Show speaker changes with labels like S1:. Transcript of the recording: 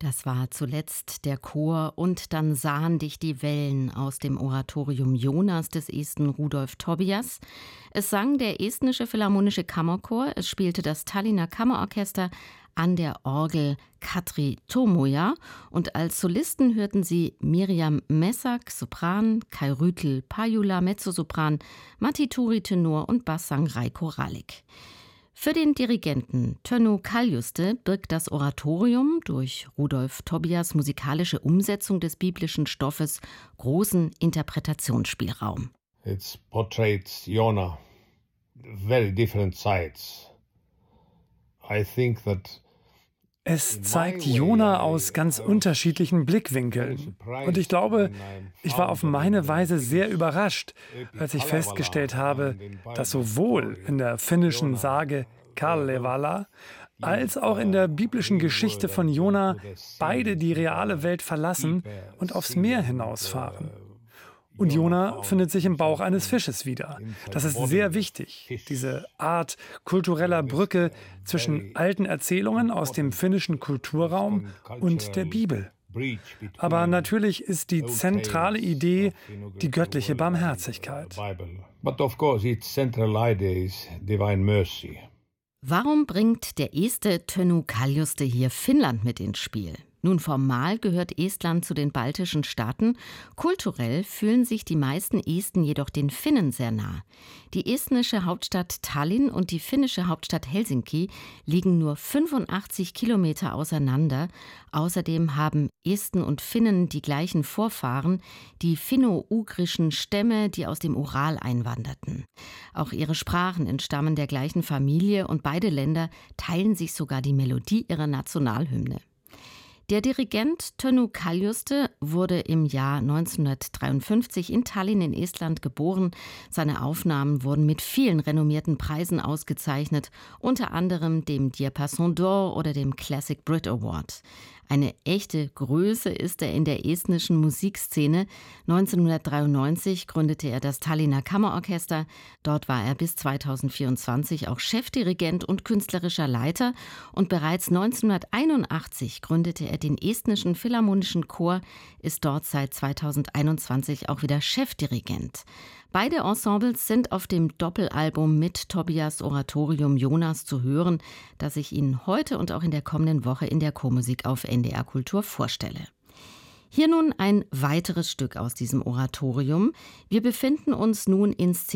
S1: Das war zuletzt der Chor „Und dann sahen dich die Wellen" aus dem Oratorium Jonas des Esten Rudolf Tobias. Es sang der Estnische Philharmonische Kammerchor, es spielte das Tallinner Kammerorchester, an der Orgel Katri Tomoja und als Solisten hörten Sie Miriam Messak, Sopran, Kai Rüthl, Pajula, Mezzosopran, Matti Turi, Tenor und Bassang Reiko Ralik. Für den Dirigenten Tönnu Kaljuste birgt das Oratorium durch Rudolf Tobias musikalische Umsetzung des biblischen Stoffes großen Interpretationsspielraum.
S2: It portrays Jonah very different sides. I think that
S3: Es zeigt Jona aus ganz unterschiedlichen Blickwinkeln. Und ich glaube, ich war auf meine Weise sehr überrascht, als ich festgestellt habe, dass sowohl in der finnischen Sage Kalevala als auch in der biblischen Geschichte von Jona beide die reale Welt verlassen und aufs Meer hinausfahren. Und Jona findet sich im Bauch eines Fisches wieder. Das ist sehr wichtig, diese Art kultureller Brücke zwischen alten Erzählungen aus dem finnischen Kulturraum und der Bibel. Aber natürlich ist die zentrale Idee die göttliche Barmherzigkeit.
S1: Warum bringt der Este Tönnu Kaljuste hier Finnland mit ins Spiel? Nun, formal gehört Estland zu den baltischen Staaten. Kulturell fühlen sich die meisten Esten jedoch den Finnen sehr nah. Die estnische Hauptstadt Tallinn und die finnische Hauptstadt Helsinki liegen nur 85 Kilometer auseinander. Außerdem haben Esten und Finnen die gleichen Vorfahren, die finno-ugrischen Stämme, die aus dem Ural einwanderten. Auch ihre Sprachen entstammen der gleichen Familie und beide Länder teilen sich sogar die Melodie ihrer Nationalhymne. Der Dirigent Tönnu Kaljuste wurde im Jahr 1953 in Tallinn in Estland geboren. Seine Aufnahmen wurden mit vielen renommierten Preisen ausgezeichnet, unter anderem dem Diapason d'Or oder dem Classic Brit Award. Eine echte Größe ist er in der estnischen Musikszene. 1993 gründete er das Tallinner Kammerorchester. Dort war er bis 2024 auch Chefdirigent und künstlerischer Leiter. Und bereits 1981 gründete er den Estnischen Philharmonischen Chor, ist dort seit 2021 auch wieder Chefdirigent. Beide Ensembles sind auf dem Doppelalbum mit Tobias Oratorium Jonas zu hören, das ich Ihnen heute und auch in der kommenden Woche in der Chormusik auf NDR Kultur vorstelle. Hier nun ein weiteres Stück aus diesem Oratorium. Wir befinden uns nun in